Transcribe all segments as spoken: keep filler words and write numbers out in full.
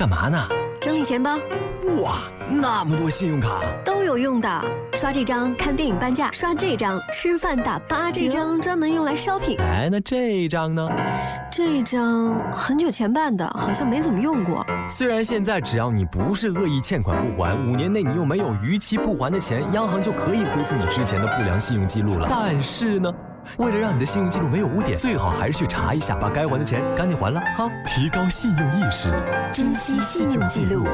干嘛呢？ 整理钱包。 哇，那么多信用卡都有用的。刷这张看电影半价，刷这张吃饭打八折，这张专门用来 shopping。 哎，那这一张呢？ 这张很久前办的，好像没怎么用过。 虽然现在只要你不是恶意欠款不还，五年内你又没有逾期不还的钱，央行就可以恢复你之前的不良信用记录了。但是呢，为了让你的信用记录没有污点，最好还是去查一下，把该还的钱赶紧还了哈，提高信用意识， 珍惜信用记录。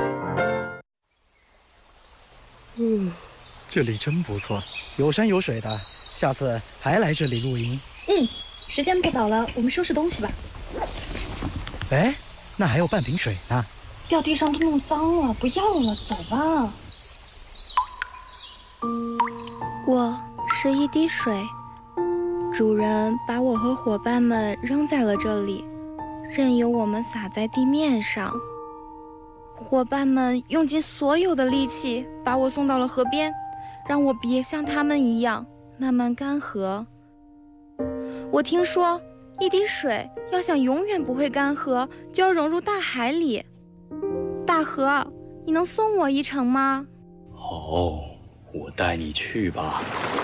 嗯，这里真不错，有山有水的，下次还来这里露营。 嗯，时间不早了，我们收拾东西吧。 哎，那还有半瓶水呢。 掉地上都弄脏了，不要了，走吧。 我是一滴水，主人把我和伙伴们扔在了这里，任由我们洒在地面上。伙伴们用尽所有的力气把我送到了河边，让我别像他们一样慢慢干涸。我听说一滴水要想永远不会干涸，就要融入大海里。大河，你能送我一程吗？ 哦，我带你去吧。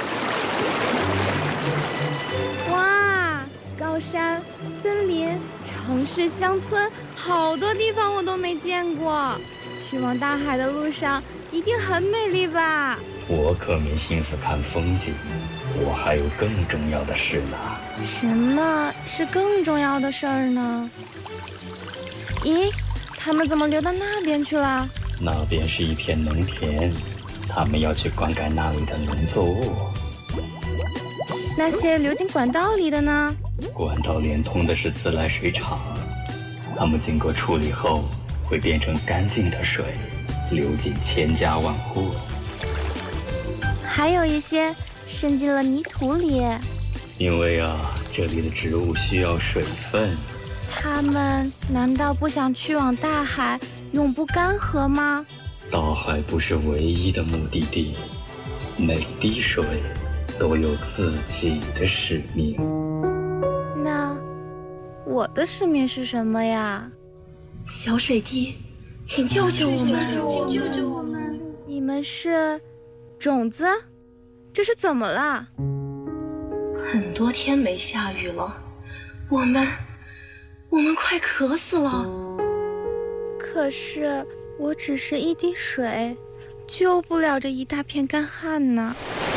哇，高山、森林、城市、乡村，好多地方我都没见过。去往大海的路上一定很美丽吧？ 我可没心思看风景，我还有更重要的事呢。 什么是更重要的事儿呢？咦，他们怎么流到那边去了？ 那边是一片农田，他们要去灌溉那里的农作物。 那些流进管道里的呢？ 管道连通的是自来水厂，它们经过处理后会变成干净的水，流进千家万户。 还有一些渗进了泥土里。 因为啊，这里的植物需要水分。 它们难道不想去往大海，永不干涸吗？ 大海不是唯一的目的地，每滴水都有自己的使命。 那我的使命是什么呀？ 小水滴，请救救我们！ 请救救我们！你们是种子？这是怎么了？ 很多天没下雨了，我们我们快渴死了。 可是我只是一滴水，救不了这一大片干旱呢。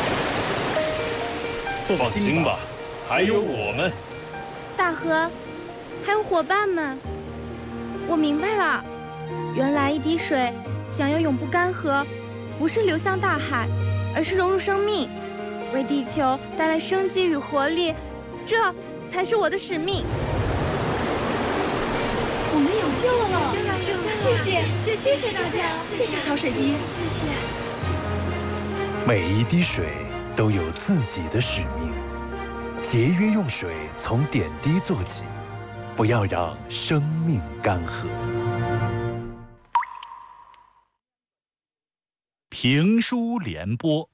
放心吧，还有我们。 大河，还有伙伴们，我明白了，原来一滴水想要永不干涸，不是流向大海，而是融入生命，为地球带来生机与活力，这才是我的使命。 我们有救了！ 救了！救了！ 谢谢，谢谢大家，谢谢小水滴， 谢谢。 每一滴水都有自己的使命，节约用水，从点滴做起，不要让生命干涸。 评书联播。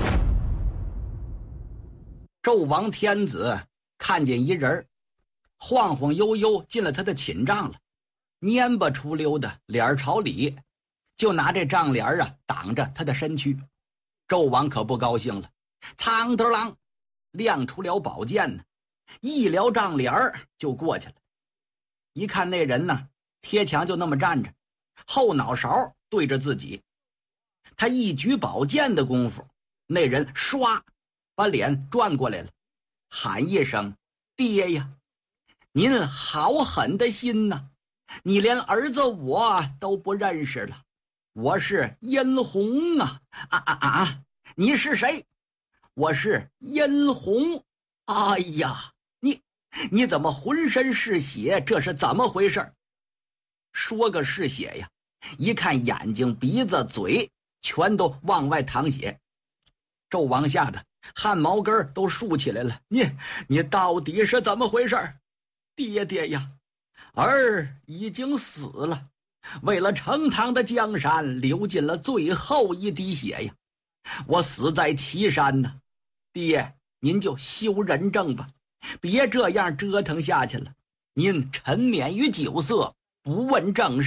纣王天子看见一人晃晃悠悠进了他的寝帐了，蔫巴出溜的，脸朝里，就拿这帐帘啊挡着他的身躯。纣王可不高兴了，苍得啷亮出了宝剑呢，一撩帐帘就过去了。一看那人呢，贴墙就那么站着，后脑勺对着自己。他一举宝剑的功夫，那人唰把脸转过来了，喊一声：“爹呀，您好狠的心呐！你连儿子我都不认识了，我是殷红啊！啊啊啊！你是谁？我是殷红。哎呀，你你怎么浑身是血？这是怎么回事？说个是血呀，一看眼睛、鼻子、嘴全都往外淌血。纣王吓得汗毛根都竖起来了。你你到底是怎么回事？爹爹呀，儿已经死了，为了成唐的江山，流尽了最后一滴血呀！我死在岐山呢，爹，您就修仁政吧，别这样折腾下去了。您沉湎于酒色，不问政事，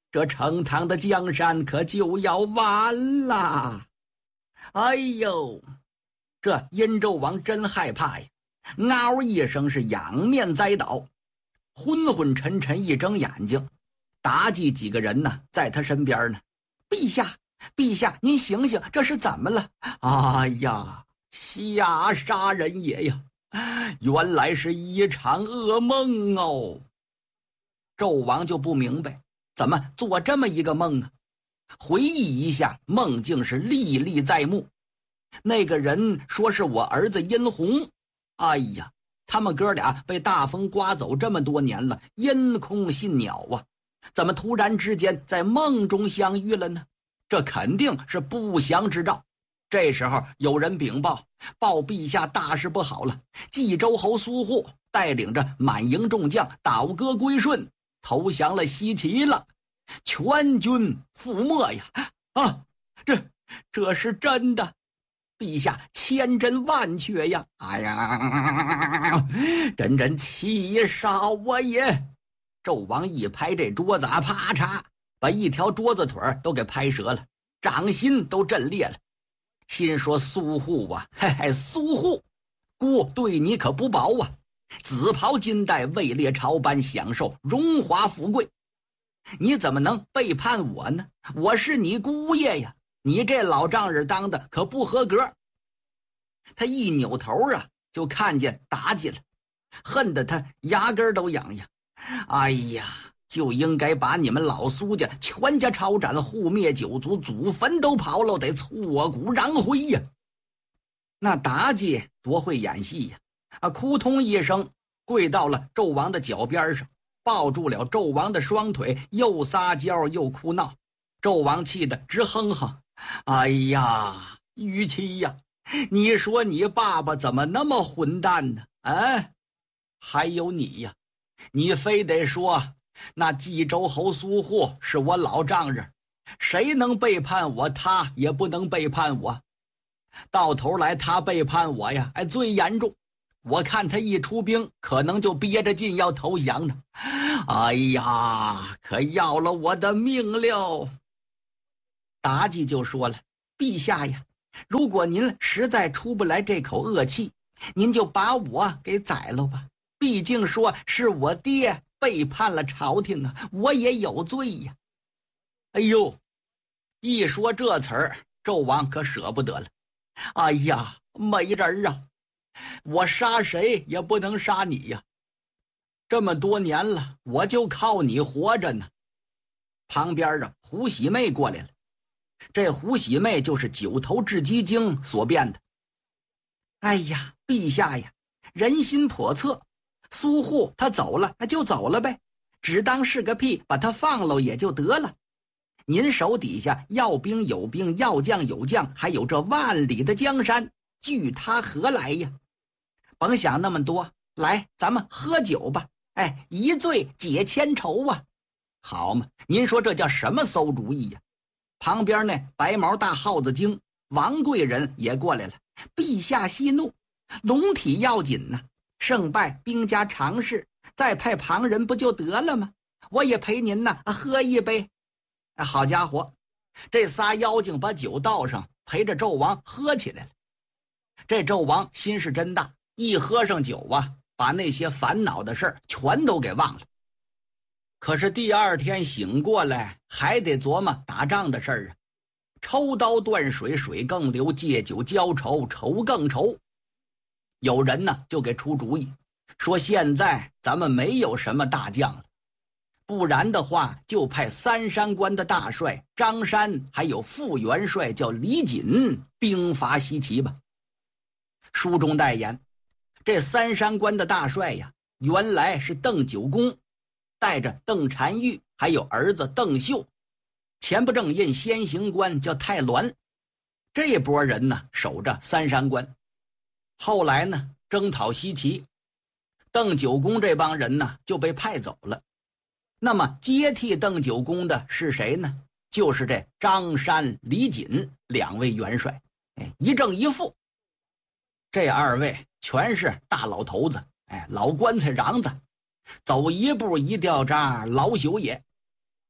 这成汤的江山可就要完了。哎呦，这殷纣王真害怕呀，嗷一声是仰面栽倒，昏昏沉沉一睁眼睛，妲己几个人呢在他身边呢。陛下，陛下，您醒醒，这是怎么了？哎呀，吓杀人也呀！原来是一场噩梦哦。纣王就不明白，怎么做这么一个梦啊？回忆一下，梦境是历历在目。那个人说是我儿子殷红。哎呀，他们哥俩被大风刮走这么多年了，因空信鸟啊，怎么突然之间在梦中相遇了呢？这肯定是不祥之兆。这时候有人禀报，报陛下大事不好了，冀州侯苏护带领着满营众将倒戈归顺，投降了西岐了，全军覆没呀！啊，这这是真的，陛下千真万确呀！哎呀，真真气杀我也！纣王一拍这桌子啊，啪嚓，把一条桌子腿都给拍折了，掌心都震裂了。心说苏护啊，嘿嘿，苏护，姑对你可不薄啊！紫袍金带，位列朝班，享受荣华富贵，你怎么能背叛我呢？我是你姑爷呀！你这老丈人当的可不合格。他一扭头啊，就看见妲己了，恨得他牙根都痒痒。哎呀，就应该把你们老苏家全家抄斩，护灭九族，祖坟都刨了，得挫骨扬灰呀！那妲己多会演戏呀！啊，扑通一声跪到了纣王的脚边上，抱住了纣王的双腿，又撒娇又哭闹。纣王气得直哼哼：“哎呀，虞姬呀，你说你爸爸怎么那么混蛋呢？啊，还有你呀，你非得说那冀州侯苏护是我老丈人，谁能背叛我，他也不能背叛我。到头来他背叛我呀，哎，最严重。我看他一出兵，可能就憋着劲要投降呢。哎呀，可要了我的命了！”妲己就说了：“陛下呀，如果您实在出不来这口恶气，您就把我给宰了吧。毕竟说是我爹背叛了朝廷啊，我也有罪呀。”哎呦，一说这词儿，纣王可舍不得了。哎呀，美人啊，我杀谁也不能杀你呀！这么多年了，我就靠你活着呢。旁边啊，胡喜妹过来了。这胡喜妹就是九头雉鸡精所变的。哎呀，陛下呀，人心叵测，苏护他走了就走了呗，只当是个屁，把他放了也就得了。您手底下要兵有兵，要将有将，还有这万里的江山，据他何来呀？甭想那么多，来，咱们喝酒吧。哎，一醉解千愁啊！好嘛，您说这叫什么馊主意呀？旁边那白毛大耗子精王贵人也过来了。陛下息怒，龙体要紧呐，胜败兵家常事，再派旁人不就得了吗？我也陪您呐喝一杯。好家伙，这仨妖精把酒倒上，陪着纣王喝起来了。这纣王心是真大，一喝上酒啊，把那些烦恼的事儿全都给忘了。可是第二天醒过来，还得琢磨打仗的事儿啊。抽刀断水，水更流；借酒浇愁，愁更愁。有人呢就给出主意，说现在咱们没有什么大将了，不然的话就派三山关的大帅张山，还有副元帅叫李锦兵伐西岐吧。书中代言，这三山关的大帅呀，原来是邓九公，带着邓婵玉还有儿子邓秀，前不正印先行官叫太鸾。这波人呢守着三山关，后来呢征讨西岐，邓九公这帮人呢就被派走了。那么接替邓九公的是谁呢？就是这张山、李锦两位元帅，哎，一正一负。这二位全是大老头子，哎，老棺材瓤子，走一步一掉渣，老朽也。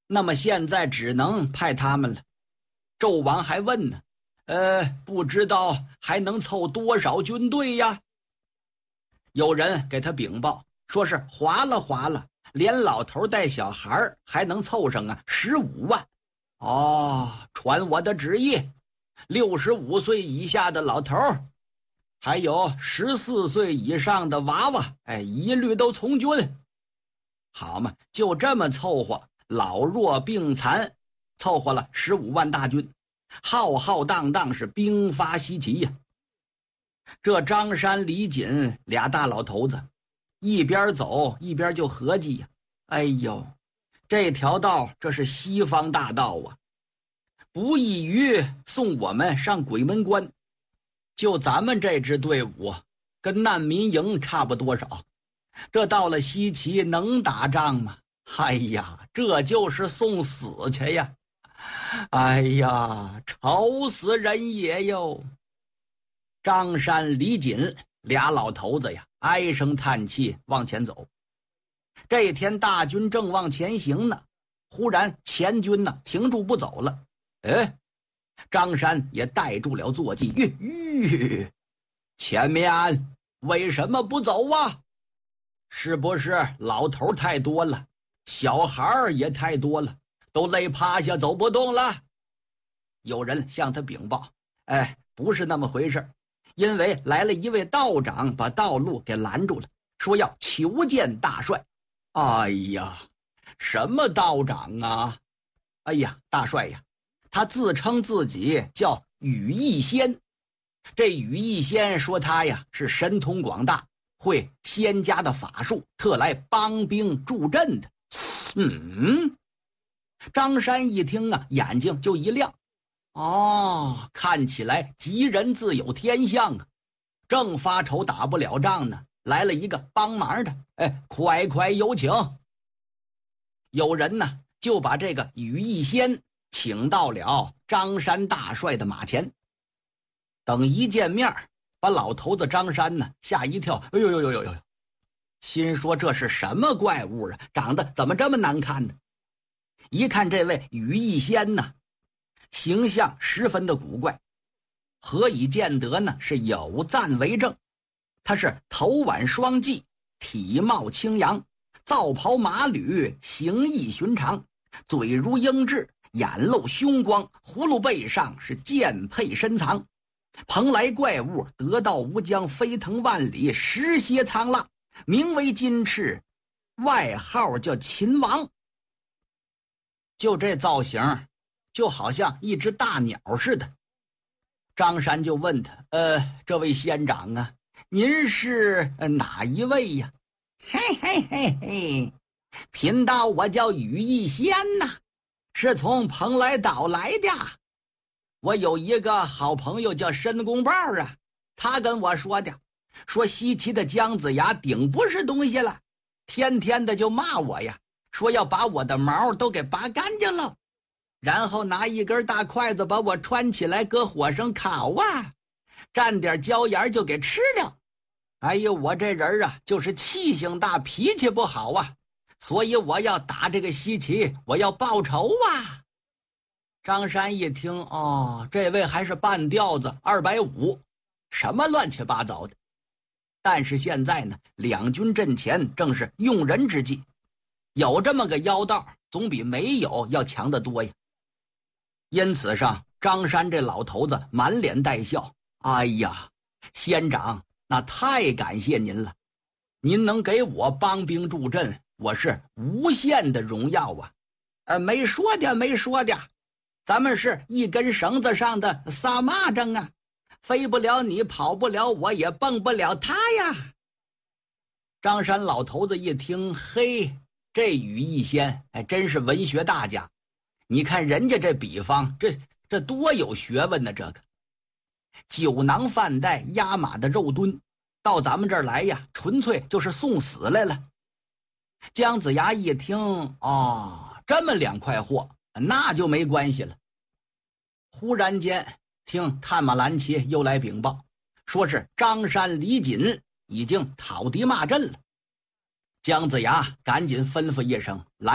那么现在只能派他们了。纣王还问呢，呃，不知道还能凑多少军队呀？有人给他禀报，说是划了划了，连老头带小孩还能凑上啊十五万。哦，传我的旨意，六十五岁以下的老头，还有十四岁以上的娃娃，哎，一律都从军。好嘛，就这么凑合，老弱病残，凑合了十五万大军，浩浩荡荡是兵发西岐呀。这张山李锦俩大老头子，一边走一边就合计呀，哎呦，这条道这是西方大道啊，不异于送我们上鬼门关。就咱们这支队伍，跟难民营差不多少。这到了西岐能打仗吗？哎呀，这就是送死去呀！哎呀，愁死人也哟！张山李锦俩老头子呀，唉声叹气往前走。这天大军正往前行呢，忽然前军呢停住不走了。哎，张山也带住了坐骑，吁吁，前面为什么不走啊？是不是老头太多了，小孩也太多了，都累趴下走不动了？有人向他禀报，哎，不是那么回事，因为来了一位道长，把道路给拦住了，说要求见大帅。哎呀，什么道长啊？哎呀，大帅呀，他自称自己叫羽翼仙。这羽翼仙说他呀是神通广大，会仙家的法术，特来帮兵助阵的。嗯，张山一听啊，眼睛就一亮。哦，看起来吉人自有天相啊，正发愁打不了仗呢，来了一个帮忙的，哎，快快有请。有人呢就把这个羽翼仙请到了张山大帅的马前。等一见面，把老头子张山呢吓一跳，哎呦呦呦呦呦，心说这是什么怪物啊，长得怎么这么难看呢？一看这位羽翼仙呢，形象十分的古怪，何以见得呢？是有赞为证。他是头挽双髻，体貌清扬，皂袍马履，形异寻常，嘴如鹰雉，眼露凶光，葫芦背上是剑佩深藏。蓬莱怪物，得道无疆，飞腾万里，石蝎苍浪，名为金翅，外号叫秦王。就这造型，就好像一只大鸟似的。张山就问他，呃，这位仙长啊，您是哪一位呀？嘿嘿嘿嘿，贫道我叫羽翼仙呐，是从蓬莱岛来的。我有一个好朋友叫申公豹啊，他跟我说的，说西岐的姜子牙顶不是东西了，天天的就骂我呀，说要把我的毛都给拔干净了，然后拿一根大筷子把我穿起来搁火上烤啊，蘸点椒盐就给吃了。哎呦，我这人啊就是气性大，脾气不好啊，所以我要打这个西岐，我要报仇啊。张山一听，哦，这位还是半吊子，二百五，什么乱七八糟的。但是现在呢，两军阵前正是用人之际，有这么个妖道，总比没有要强得多呀。因此上，张山这老头子满脸带笑，哎呀，仙长，那太感谢您了，您能给我帮兵助阵，我是无限的荣耀啊。呃，没说的，没说的。咱们是一根绳子上的仨蚂蚱啊，飞不了你，跑不了我，也蹦不了他呀。张山老头子一听，嘿，这羽翼仙还真是文学大家。你看人家这比方，这这多有学问呢。这个酒囊饭袋，压马的肉墩，到咱们这儿来呀，纯粹就是送死来了。姜子牙一听，哦，这么两块货，那就没关系了。忽然间听探马兰奇又来禀报，说是张山李锦已经讨敌骂阵了。姜子牙赶紧吩咐一声，来呀，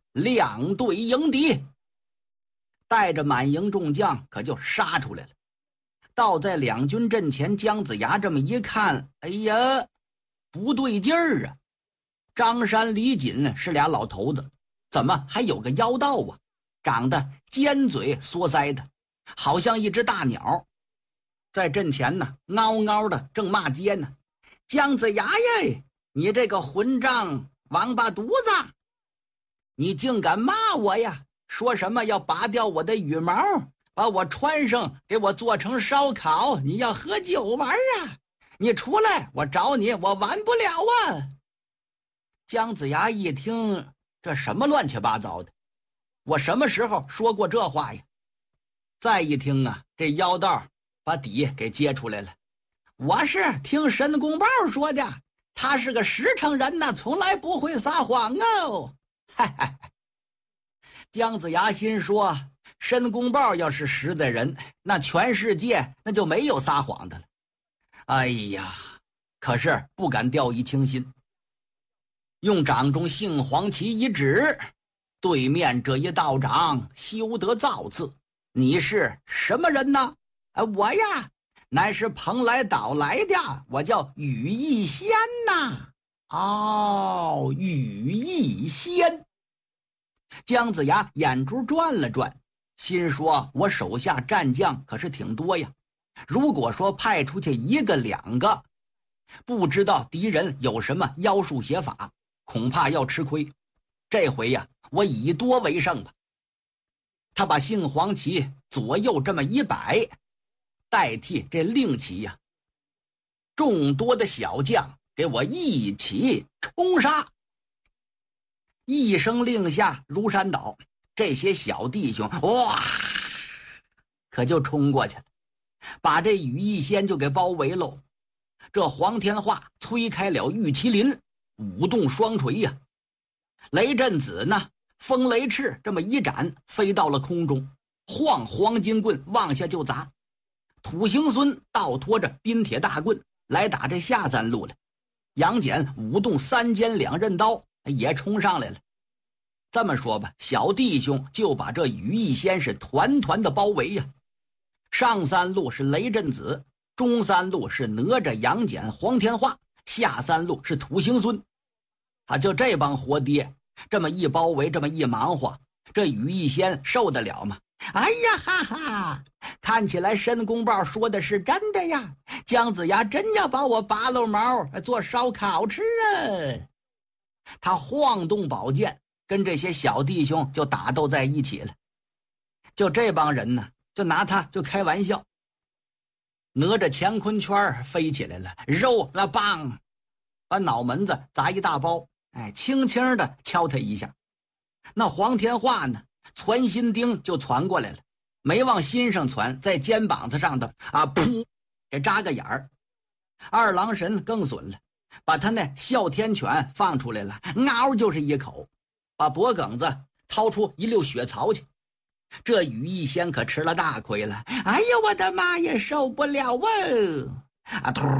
两队迎敌，带着满营众将可就杀出来了。倒在两军阵前，姜子牙这么一看，哎呀，不对劲儿啊！张山李锦是俩老头子，怎么还有个妖道啊？长得尖嘴缩腮的，好像一只大鸟，在阵前呢，嗷嗷的正骂街呢。姜子牙呀，你这个混账王八犊子，你竟敢骂我呀！说什么要拔掉我的羽毛，把我穿上，给我做成烧烤，你要喝酒玩啊？你出来，我找你，我完不了啊！姜子牙一听，这什么乱七八糟的，我什么时候说过这话呀？再一听啊，这妖道把底给揭出来了，我是听申公豹说的，他是个实诚人呐，从来不会撒谎哦。嗨嗨，姜子牙心说，申公豹要是实在人，那全世界那就没有撒谎的了。哎呀，可是不敢掉以轻心，用掌中杏黄旗一指，对面这一道长休得造次，你是什么人呢？啊，我呀乃是蓬莱岛来的，我叫羽翼仙呐。哦，羽翼仙。姜子牙眼珠转了转，心说我手下战将可是挺多呀，如果说派出去一个两个，不知道敌人有什么妖术邪法，恐怕要吃亏。这回呀，我以多为胜吧。他把杏黄旗左右这么一摆，代替这令旗呀，众多的小将给我一起冲杀。一声令下如山倒，这些小弟兄哇，可就冲过去了，把这羽翼仙就给包围喽。这黄天化催开了玉麒麟，舞动双锤呀、啊。雷震子呢，风雷翅这么一展，飞到了空中，晃黄金棍往下就砸。土行孙倒拖着冰铁大棍来打这下三路了。杨戬舞动三尖两刃刀也冲上来了。这么说吧，小弟兄就把这羽翼仙是团团的包围呀。上三路是雷震子，中三路是哪吒杨戬黄天化，下三路是土行孙。啊，就这帮活爹这么一包围，这么一忙活，这羽翼仙受得了吗？哎呀哈哈，看起来申公豹说的是真的呀，姜子牙真要把我拔了毛做烧烤吃啊！他晃动宝剑，跟这些小弟兄就打斗在一起了。就这帮人呢，就拿他就开玩笑。哪吒乾坤圈飞起来了，肉那棒，把脑门子砸一大包，哎，轻轻的敲他一下。那黄天化呢，攒心钉就攒过来了，没往心上攒，在肩膀子上的啊，噗，给扎个眼儿。二郎神更损了，把他那哮天犬放出来了，嗷就是一口，把脖梗子掏出一溜血槽去。这羽翼仙可吃了大亏了，哎呀，我的妈呀，受不了啊！啊，突，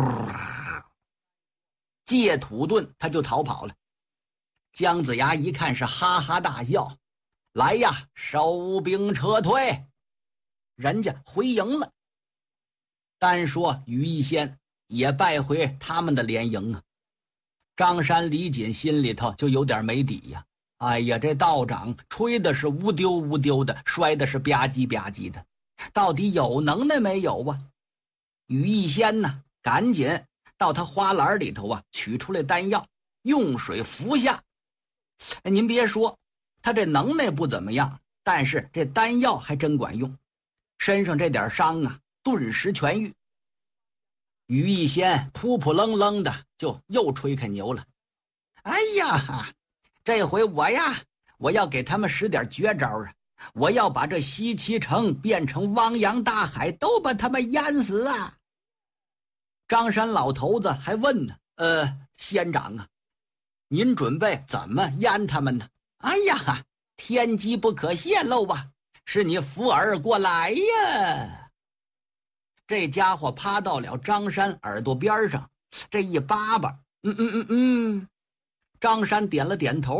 借土遁他就逃跑了。姜子牙一看是哈哈大笑，来呀，收兵撤退，人家回营了。单说羽翼仙也败回他们的连营啊。张山李锦心里头就有点没底呀。哎呀，这道长吹的是无丢无丢的，摔的是吧唧吧唧的，到底有能耐没有啊？羽翼仙呢，赶紧到他花篮里头啊，取出来丹药，用水服下。哎，您别说，他这能耐不怎么样，但是这丹药还真管用，身上这点伤啊，顿时痊愈。羽翼仙扑扑棱棱的就又吹开牛了。哎呀，这回我呀，我要给他们使点绝招啊！我要把这西岐城变成汪洋大海，都把他们淹死啊！张山老头子还问呢，呃，仙长啊，您准备怎么淹他们呢？哎呀，天机不可泄露啊，是你扶耳过来呀！这家伙趴到了张山耳朵边上，这一叭叭，嗯嗯嗯嗯。张山点了点头，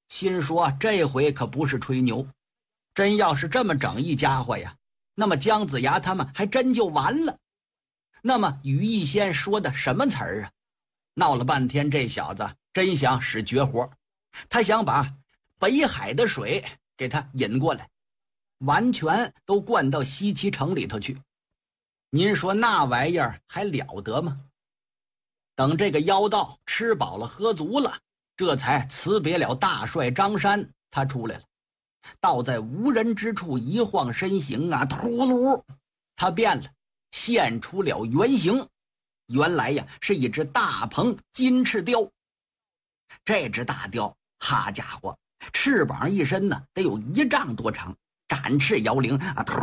心说这回可不是吹牛，真要是这么整一家伙呀，那么姜子牙他们还真就完了。那么羽翼仙说的什么词儿啊？闹了半天，这小子真想使绝活，他想把北海的水给他引过来，完全都灌到西岐城里头去。您说那玩意儿还了得吗？等这个妖道吃饱了喝足了，这才辞别了大帅张山，他出来了，倒在无人之处一晃身形啊，突噜，他变了，现出了原形。原来呀，是一只大鹏金翅雕。这只大雕，哈家伙，翅膀一伸呢，得有一丈多长，展翅摇铃啊，突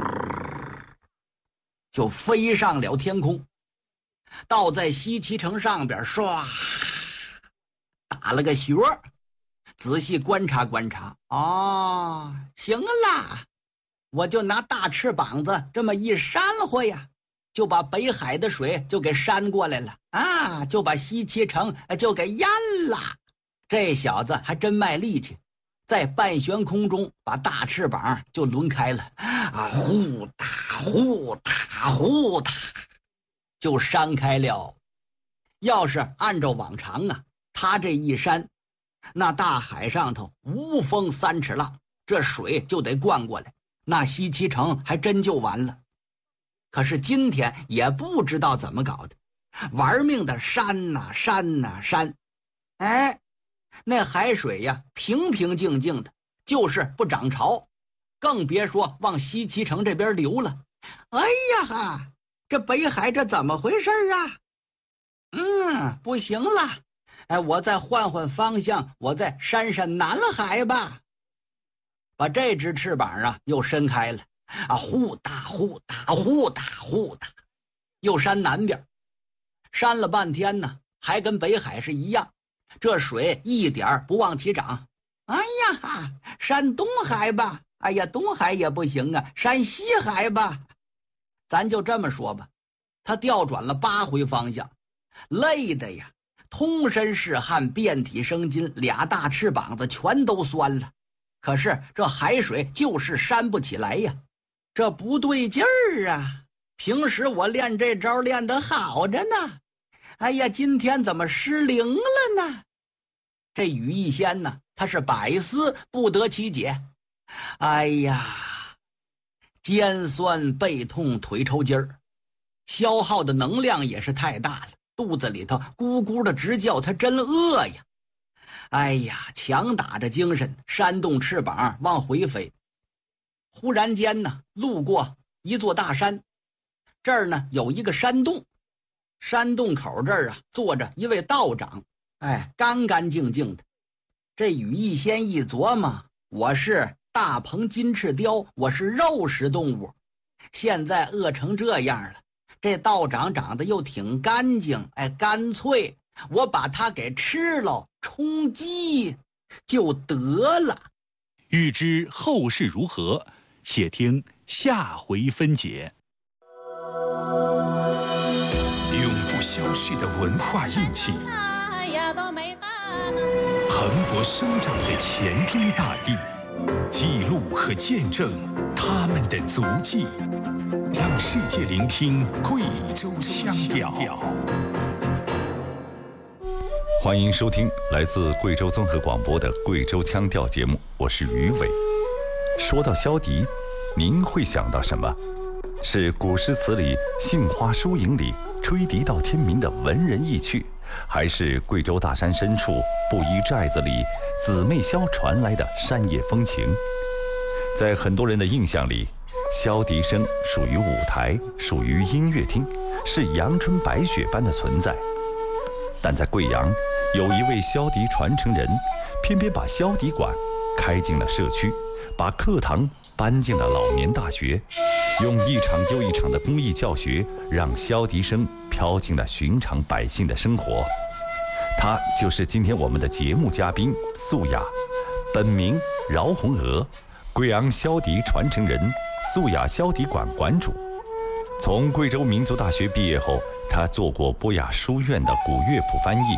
就飞上了天空，倒在西岐城上边，唰打了个旋儿。仔细观察观察，哦，行啦，我就拿大翅膀子这么一扇呼呀，就把北海的水就给扇过来了啊，就把西岐城就给淹了。这小子还真卖力气，在半悬空中把大翅膀就抡开了啊，呼哒呼哒呼哒就扇开了。要是按照往常啊，他这一扇，那大海上头无风三尺浪，这水就得灌过来，那西岐城还真就完了。可是今天也不知道怎么搞的，玩命的扇呐扇呐扇，哎，那海水呀平平静静的，就是不涨潮，更别说往西岐城这边流了。哎呀哈，这北海这怎么回事啊？嗯，不行了，哎，我再换换方向，我再扇扇南海吧。把这只翅膀啊又伸开了啊，呼哒呼哒呼哒呼哒，又扇南边，扇了半天呢，还跟北海是一样，这水一点不往起涨。哎呀哈，扇东海吧，哎呀，东海也不行啊，扇西海吧。咱就这么说吧，他调转了八回方向，累的呀，通身是汗，遍体生津，俩大翅膀子全都酸了。可是这海水就是扇不起来呀，这不对劲儿啊！平时我练这招练得好着呢，哎呀，今天怎么失灵了呢？这羽翼仙呢，他是百思不得其解。哎呀，肩酸背痛腿抽筋儿，消耗的能量也是太大了，肚子里头咕咕的直叫，他真饿呀！哎呀，强打着精神，扇动翅膀往回飞。忽然间呢，路过一座大山，这儿呢有一个山洞，山洞口这儿啊坐着一位道长，哎，干干净净的。这羽翼仙一琢磨，我是大鹏金翅雕，我是肉食动物，现在饿成这样了，这道长长得又挺干净，哎，干脆我把它给吃了，充饥就得了。 欲知后事如何，且听下回分解。 永不消逝的文化印记，蓬勃生长的黔中大地，记录和见证他们的足迹，让世界聆听贵州腔调。 欢迎收听来自贵州综合广播的贵州腔调节目，我是于伟。说到萧笛，您会想到什么？是古诗词里杏花疏影里吹笛到天明的文人意趣，还是贵州大山深处布衣寨子里姊妹箫传来的山野风情？在很多人的印象里，萧笛声属于舞台，属于音乐厅，是阳春白雪般的存在。但在贵阳，有一位萧笛传承人，偏偏把萧笛馆开进了社区，把课堂搬进了老年大学，用一场又一场的公益教学，让萧笛声飘进了寻常百姓的生活。他就是今天我们的节目嘉宾素雅，本名饶红娥，贵阳萧笛传承人，素雅萧笛馆馆主。从贵州民族大学毕业后，他做过博雅书院的古乐谱翻译，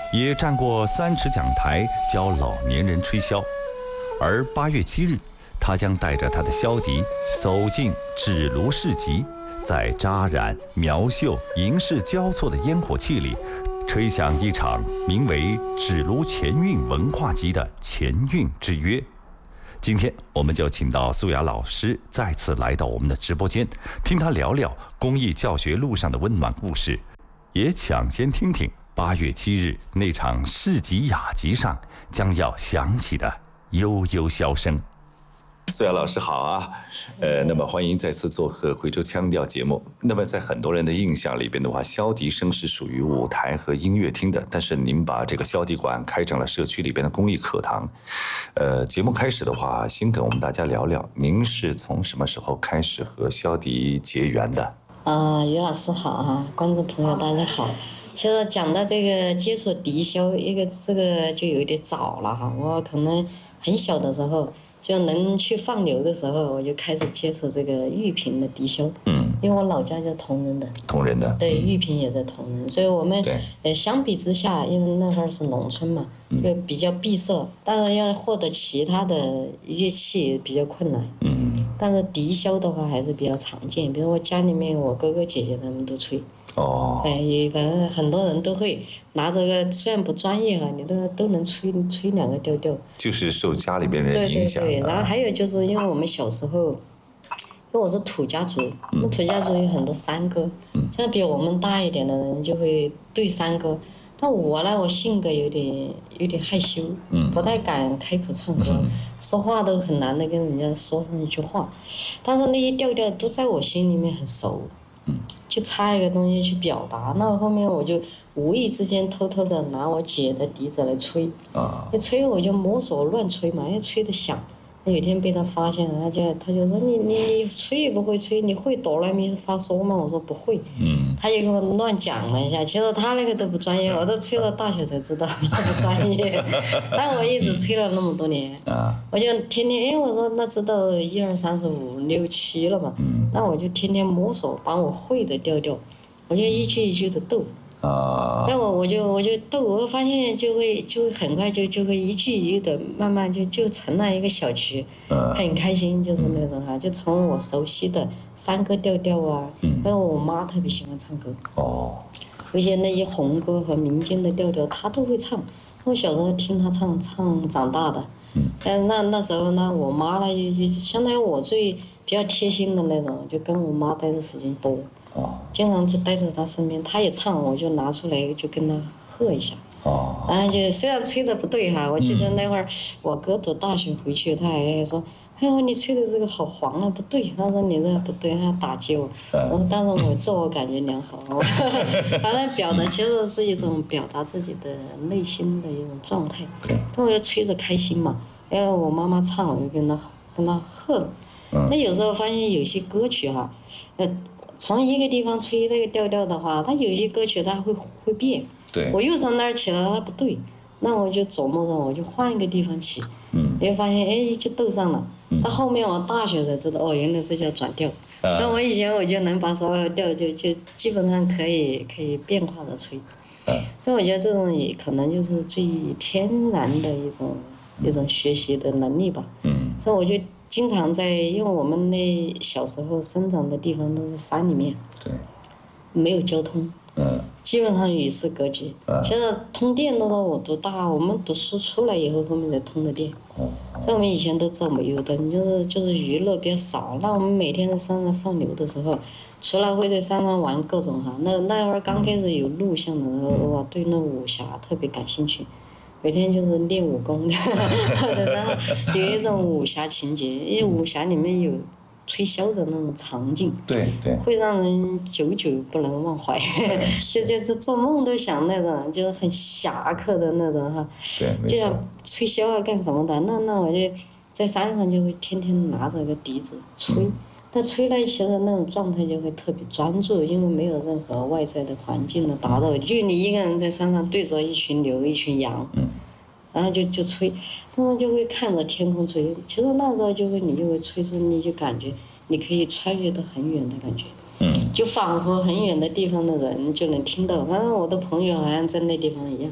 也站过三尺讲台教老年人吹箫。而八月七日，他将带着他的箫笛走进纸炉市集，在扎染、苗绣、银饰交错的烟火气里，吹响一场名为“纸炉前韵文化集”的前韵之约。今天我们就请到苏雅老师再次来到我们的直播间，听他聊聊公益教学路上的温暖故事，也抢先听听八月七日那场市集雅集上将要响起的悠悠箫声。 苏雅老师好啊，呃，那么欢迎再次做客贵州腔调节目。那么在很多人的印象里边的话，箫笛声是属于舞台和音乐厅的，但是您把这个箫笛馆开成了社区里边的公益课堂。呃，节目开始的话，先跟我们大家聊聊，您是从什么时候开始和箫笛结缘的？ 啊、呃，于老师好啊，观众朋友大家好。其实讲到这个接触笛箫，一个这个就有点早了哈，我可能很小的时候。就能去放牛的时候，我就开始接触这个玉屏的笛箫。嗯，因为我老家就铜仁的。 铜仁的。 对，玉屏也在铜仁，所以我们呃相比之下，因为那会儿是农村嘛，就比较闭塞，当然要获得其他的乐器比较困难。嗯。但是笛箫的话还是比较常见，比如我家里面我哥哥姐姐他们都吹。哦。哎，也反正很多人都会拿这个，虽然不专业哈，你都都能吹吹两个调调。 就是受家里边人影响。 对对对，然后还有就是因为我们小时候，因为我是土家族，我们土家族有很多山歌，像比我们大一点的人就会对山歌。但我呢，我性格有点有点害羞，不太敢开口唱歌，说话都很难的跟人家说上一句话。但是那些调调都在我心里面很熟。就差一个东西去表达，那后面我就无意之间偷偷的拿我姐的笛子来吹，啊，一吹我就摸索乱吹嘛，因为吹得响。有一天被他发现了，他就他就说你你你吹也不会吹，你会哆来咪发嗦吗？我说不会，嗯，他就给我乱讲了一下，其实他那个都不专业，我都吹到大学才知道他不专业，但我一直吹了那么多年，啊，我就天天哎我说那知道一二三四五六七了嘛，嗯，那我就天天摸索把我会的调调，我就一句一句的斗。啊，那我我就我就斗，我发现就会就会很快就就会一句一句的慢慢就就成了一个小曲，嗯，很开心，就是那种哈，就从我熟悉的山歌调调啊，嗯，还有我妈特别喜欢唱歌，哦，有些那些红歌和民间的调调她都会唱，我小时候听她唱唱长大的，嗯，但那那时候呢，我妈呢就就相当于我最比较贴心的那种，就跟我妈待的时间多。哦，经常就待在他身边，他也唱，我就拿出来就跟他和一下。哦，然后就虽然吹的不对哈，我记得那会儿、嗯、我哥读大学回去，他还说：“哎呦，你吹的这个好黄啊，不对。”他说：“你这个不对。”他打击我。嗯、我当时我自我感觉良好，反正表达其实是一种表达自己的内心的一种状态。对，我就吹着开心嘛。哎，我妈妈唱，我就跟他跟他和。嗯。那有时候发现有些歌曲哈，呃。从一个地方吹那个调调的话，它有些歌曲它会会变。对。我又从那儿起来，它不对，那我就琢磨着，我就换一个地方起。嗯。我就发现，哎，就斗上了。嗯。到后面我大学才知道，哦，原来这叫转调。啊。所以我以前我就能把所有调就就基本上可以可以变化的吹。啊。所以我觉得这种也可能就是最天然的一种、嗯、一种学习的能力吧。嗯。所以我就。经常在，因为我们那小时候生长的地方都是山里面，对，没有交通，嗯，基本上与世隔绝。嗯，现在通电都是我读大，我们读书出来以后，后面才通的电。哦，所以我们以前都走煤油灯，就是就是娱乐比较少。那我们每天在山上放牛的时候，除了会在山上玩各种哈，那那会儿刚开始有录像的时候，我、嗯、对那武侠特别感兴趣。每天就是练武功的，然后有一种武侠情节，因为武侠里面有吹箫的那种场景，对对，会让人久久不能忘怀，就就是做梦都想那种，就是很侠客的那种哈，对，就像吹箫啊干什么的，那那我就在山上就会天天拿着个笛子吹，嗯、但吹了其实那种状态就会特别专注，因为没有任何外在的环境的打扰，就你一个人在山上对着一群牛一群羊。嗯，然后就就吹，真的就会看着天空吹。其实那时候就会你就会吹出，你就感觉你可以穿越到很远的感觉，嗯，就仿佛很远的地方的人就能听到。反正我的朋友好像在那地方一样，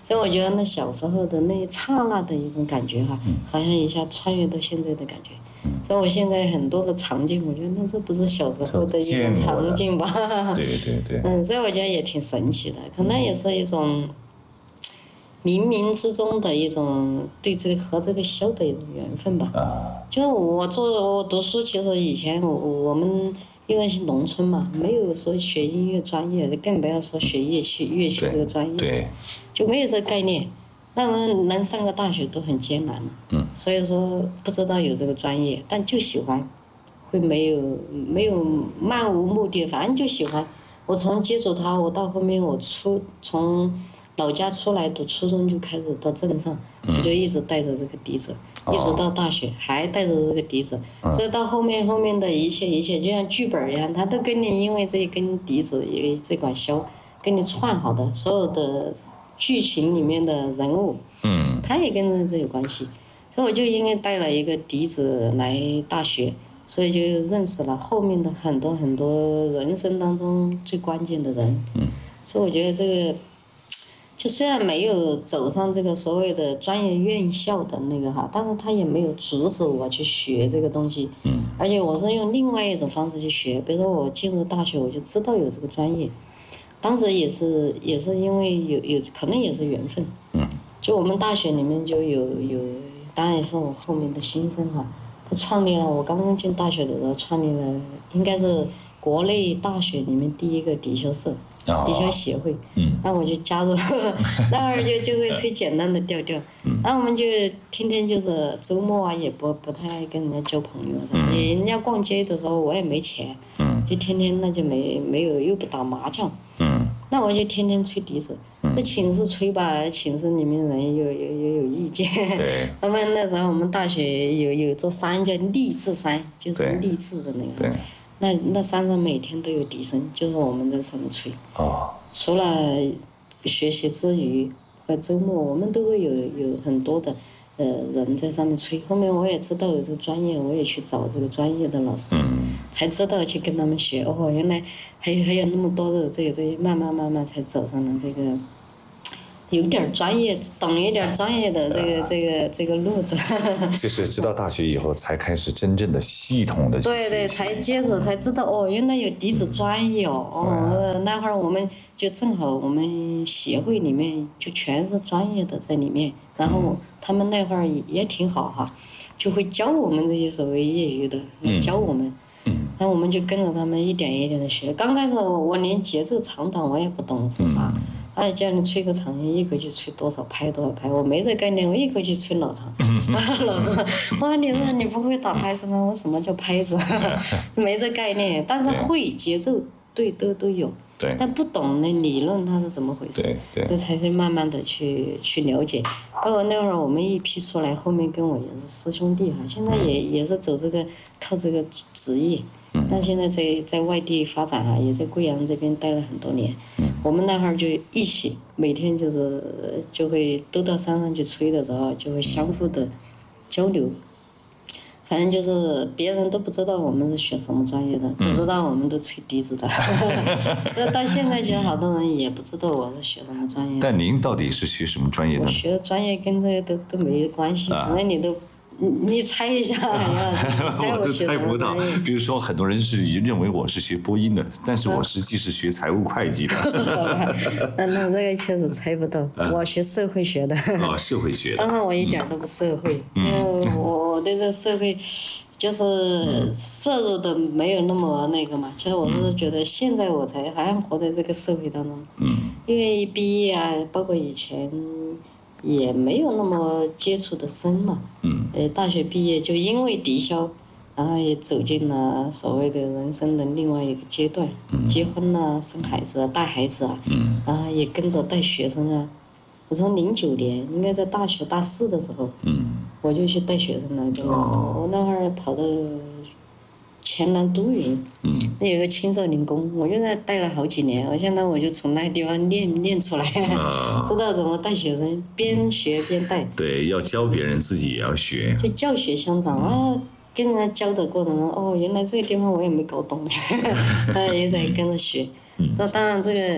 所以我觉得那小时候的那一刹那的一种感觉哈，好像一下穿越到现在的感觉。所以我现在很多的场景，我觉得那这不是小时候的一种场景吧？ 对对对。 嗯，所以我觉得也挺神奇的，可能也是一种冥冥之中的一种对这个和这个修的一种缘分吧。 啊。 就是我做我读书，其实以前我我们因为是农村嘛，没有说学音乐专业的，更不要说学乐器乐器这个专业， 对， 就没有这个概念。那么能上个大学都很艰难， 嗯， 所以说不知道有这个专业，但就喜欢，会没有没有漫无目的，反正就喜欢。我从接触它，我到后面我出从老家出来读初中就开始到镇上， 嗯、 我就一直带着这个笛子， 哦、 一直到大学还带着这个笛子， 嗯、 所以到后面后面的一切一切就像剧本一样，它都跟你因为这一根笛子一这管箫跟你串好的所有的。剧情里面的人物， 嗯， 他也跟着这有关系，所以我就因为带了一个笛子来大学，所以就认识了后面的很多很多人生当中最关键的人， 嗯， 所以我觉得这个，就虽然没有走上这个所谓的专业院校的那个哈，但是他也没有阻止我去学这个东西， 嗯， 而且我是用另外一种方式去学，比如说我进入大学我就知道有这个专业。当时也是也是因为有有可能也是缘分， 嗯， 就我们大学里面就有有，当然也是我后面的新生哈，他创立了我刚刚进大学的时候创立了，应该是国内大学里面第一个笛箫社， 哦、 笛箫协会， 嗯， 那我就加入，那会儿就就会吹简单的调调，嗯，然后我们就天天就是周末啊也不不太爱跟人家交朋友什么，嗯，人家逛街的时候我也没钱， 嗯， 就天天那就没没有又不打麻将。 嗯， 那我就天天吹笛子，这寝室吹吧，寝室里面人又有有有意见。 对。 我们那时候我们大学有有座山叫励志山，就是励志的那个。 对。 那那山上每天都有笛声，就是我们在上面吹。 哦。 除了学习之余和周末，我们都会有有很多的呃人在上面吹。后面我也知道有这个专业，我也去找这个专业的老师， 嗯， 才知道去跟他们学。哦，原来还有还有那么多的这个这些，慢慢慢慢才走上了这个有点专业，懂一点专业的这个、呃、这个这个路子。 就是直到大学以后才开始真正的系统的。 对对，才接触才知道哦，原来有笛子专业哦。哦，那会儿我们就正好我们协会里面就全是专业的在里面，然后他们那会儿也也挺好哈，就会教我们这些所谓业余的，来教我们。 嗯。 然后我们就跟着他们一点一点的学。刚开始我我连节奏长短我也不懂是啥。嗯，他叫你吹个长音，一口气吹多少拍多少拍，我没这概念，我一口气吹老长。老师，我说你说你不会打拍子吗？我什么叫拍子？没这概念，但是会节奏对都都有。 对。 但不懂那理论它是怎么回事？ 对对。 这才是慢慢的去去了解。包括那会儿我们一批出来，后面跟我也是师兄弟哈，现在也也是走这个靠这个职业。嗯。但现在在在外地发展哈，也在贵阳这边待了很多年。嗯。我们那会儿就一起，每天就是就会都到山上去吹的时候，就会相互的交流。反正就是别人都不知道我们是学什么专业的，只知道我们都吹笛子的。这到现在其实好多人也不知道我是学什么专业的。 但您到底是学什么专业的？ 我学的专业跟这个都都没关系，反正你都。你你猜一下， 我都猜不到。比如说，很多人是认为我是学播音的，但是我实际是学财务会计的。 那那这个确实猜不到。我学社会学的。 哦，社会学的。 当然我一点都不社会，因为我我对这社会就是摄入的没有那么那个嘛。其实我是觉得现在我才好像活在这个社会当中。 嗯。 因为一毕业啊，包括以前。也没有那么接触的深嘛， 嗯， 呃，大学毕业就因为笛箫，然后也走进了所谓的人生的另外一个阶段， 嗯， 结婚啊，生孩子啊，带孩子啊， 嗯， 然后也跟着带学生啊。我从零九年应该在大学大四的时候， 嗯， 我就去带学生了，跟哦， 我那会儿跑到黔南都匀， 嗯， 那有个青少年宫，我就在带了好几年，我现在我就从那个地方练练出来， 哦， 知道怎么带学生，边学边带。 对，要教别人，自己也要学。 就教学相长啊，跟人家教的过程中，哦，原来这个地方我也没搞懂，啊，也在跟着学。那当然，这个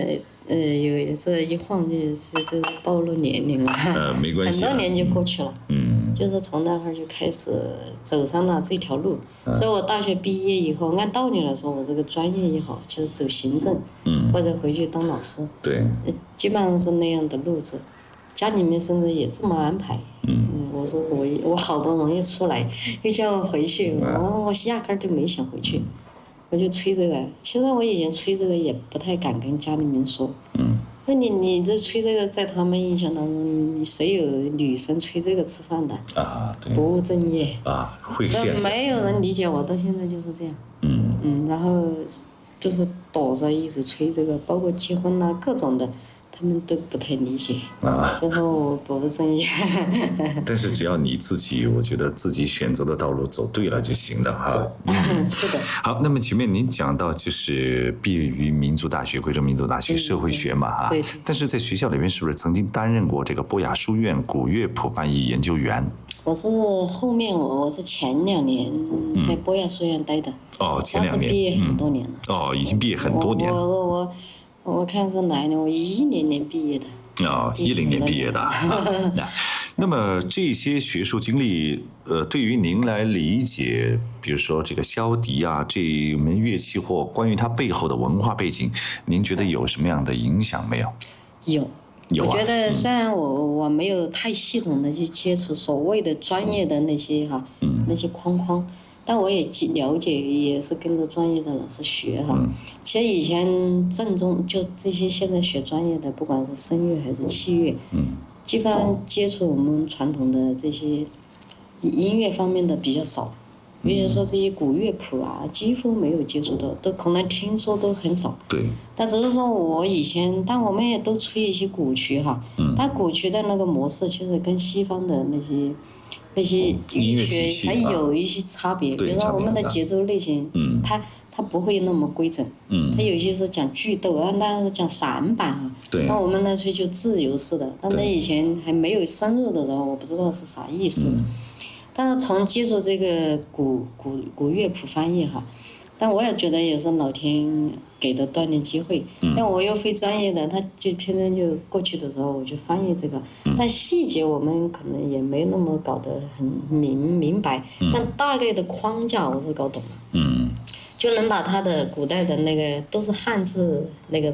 呃，有这一晃就就就暴露年龄了。 呃，没关系、 啊。很多年就过去了。 嗯。 就是从那会儿就开始走上了这条路，嗯、所以我大学毕业以后，按道理来说，我这个专业也好，就是走行政， 嗯， 或者回去当老师。 对。 基本上是那样的路子，家里面甚至也这么安排。 嗯。 我说我我好不容易出来，又叫我回去， 嗯、 我我压根儿就没想回去。嗯我就吹这个，其实我以前吹这个也不太敢跟家里面说。 嗯。 那你你这吹这个，在他们印象当中，谁有女生吹这个吃饭的？ 啊，对。 不务正业。 啊，会现实。 没有人理解我，到现在就是这样。 嗯。 嗯，然后就是躲着一直吹这个，包括结婚啦、啊，各种的。他们都不太理解， 啊， 就说我不务正业。 但是只要你自己，我觉得自己选择的道路走对了就行了哈。 嗯，是的。 好，那么前面您讲到就是毕业于民族大学，贵州民族大学社会学嘛哈。 对。 但是在学校里面是不是曾经担任过这个博雅书院古乐谱翻译研究员？ 我是后面我我是前两年在博雅书院待的。 嗯、哦，前两年。 毕业很多年了、 嗯。哦，已经毕业很多年了。 我我我。我看是哪一年？我一零年毕业的。 哦，一零年毕业的。啊、那么这些学术经历，呃，对于您来理解，比如说这个箫笛啊这一门乐器或关于它背后的文化背景，您觉得有什么样的影响没有？ 有。 有啊。 我觉得虽然我、嗯、我没有太系统的去接触所谓的专业的那些哈、 嗯， 那些框框。但我也了解，也是跟着专业的老师学哈。 嗯、 其实以前正宗就这些现在学专业的，不管是声乐还是器乐， 嗯， 基本上接触我们传统的这些音乐方面的比较少。比如说这些古乐谱啊，几乎没有接触到，都可能听说都很少。 对。 但只是说我以前，但我们也都吹一些古曲哈。 嗯。 但古曲的那个模式，其实跟西方的那些。那些音乐学还有一些差别，比如说我们的节奏类型， 嗯， 它它不会那么规整， 嗯， 它有些是讲句逗啊，那是讲散板啊， 对， 那我们呢吹就自由式的，但是以前还没有深入的时候，我不知道是啥意思， 嗯、 但是从接触这个古古古乐谱翻译哈，但我也觉得也是老天给的锻炼机会， 嗯， 像我又非专业的，他就偏偏就过去的时候我就翻译这个，嗯、但细节我们可能也没那么搞得很明明白， 嗯、 但大概的框架我是搞懂了， 嗯， 就能把他的古代的那个都是汉字那个